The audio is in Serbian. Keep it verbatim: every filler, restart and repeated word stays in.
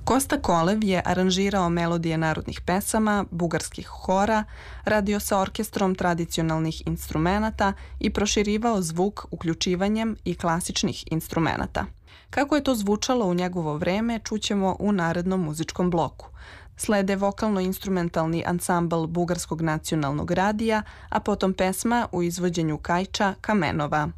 Kosta Kolev je aranžirao melodije narodnih pesama, bugarskih hora, radio sa orkestrom tradicionalnih instrumenata i proširivao zvuk uključivanjem i klasičnih instrumenata. Kako je to zvučalo u njegovo vreme, čućemo u narednom muzičkom bloku. Slede vokalno-instrumentalni ansambl Bugarskog nacionalnog radija, a potom pesma u izvođenju Kajča Kamenova.